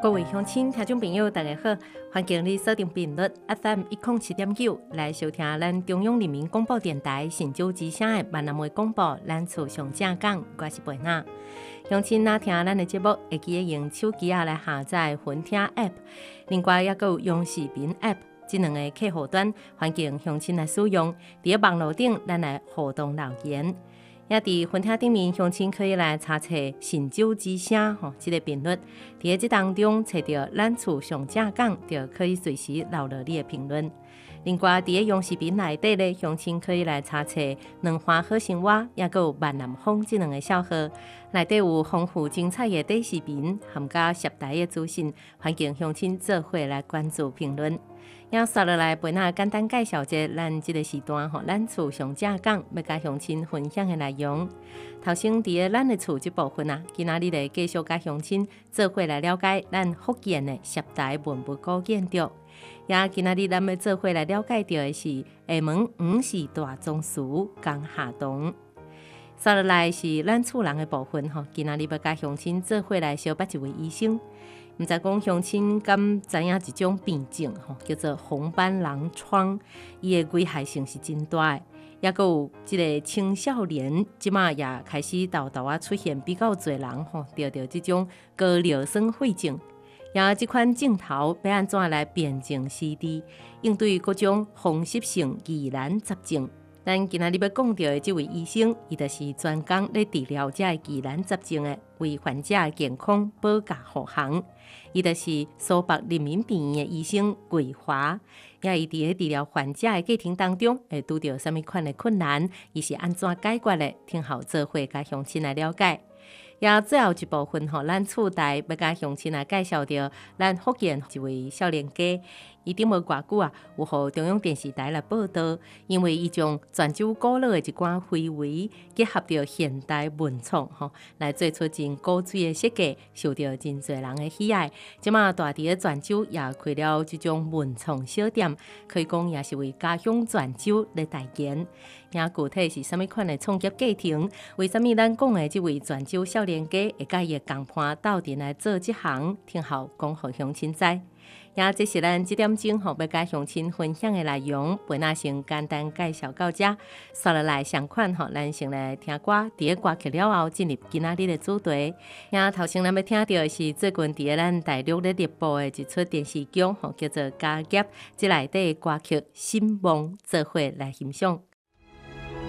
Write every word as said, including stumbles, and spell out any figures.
各位乡亲、听众朋友，大家好，欢迎你锁定频率 F M 一零七点九来收听咱中央人民广播电台神州之声的闽南话广播。咱厝上正讲，我是贝娜。乡亲若听咱的节目，会记得用手机啊来下载分听 App， 另外也有用视频 App， 这两个客户端欢迎乡亲来使用。伫网络顶，咱来互动留言。也伫分听顶面，乡亲可以来查册神州之声吼，这个频率。伫这当中找到咱厝上正讲，就可以随时留落你的评论。另外，伫用视频内底咧，乡亲可以来查册两花好生活，也有闽南风这两个小号，内底有丰富精彩的短视频，含加摄台的资讯，欢迎乡亲做伙来关注评论。也刷落来，陪咱简单介绍者咱这个时段吼，咱厝上正讲要甲乡亲分享的内容。头先伫个咱的厝这部分啊，今仔日来继续甲乡亲做伙来了解咱福建的摄台文物古建筑。也今仔日咱要做伙来了解到的是厦门五氏大宗师江夏堂。刷落来是咱厝人的部分吼，今仔日要甲乡亲做伙来相捌一位医生。毋知讲乡亲敢知影一种病症吼，叫做红斑狼疮，伊的危害性是真大的。也阁有即个青少年，即马也开始豆豆啊出现比较侪人吼，得到即种高尿酸血症。也即款镜头要安怎来辨证施治，应对各种风湿性疑难杂症。咱今仔日要讲到的这位医生，伊就是专工咧治疗这疑难杂症的，为患者健康保驾护航。伊就是苏北人民病院的医生桂华，也伊伫咧治疗患者的过程当中，会拄到什么款的困难，伊是安怎解决的？听后做伙甲乡亲来了解。也最后一部分吼，咱厝台要甲乡亲来介绍到咱福建一位少年家。伊顶无偌久啊，有互中央电视台来报道，因为伊将泉州古老的一寡非遗结合着现代文创吼，来做出真古锥的设计，受到真侪人的喜爱。即马大伫咧泉州也开了即种文创小店，可以讲也是为家乡泉州来代言。也具体是啥物款的创业过程？为什么咱讲的即位泉州少年家会甲伊的同伴斗阵来做即行？听后讲互乡亲知。也这是咱这点钟吼要甲乡亲分享的内容，本来先简单介绍到这，刷落来相款吼，咱先来听歌，伫咧歌曲了后进入今仔日的主题。也头先咱要听到的是最近伫咧咱大陆咧热播的一出电视剧吼，叫做《家业》，这内底的歌曲《心梦》，做伙来欣赏。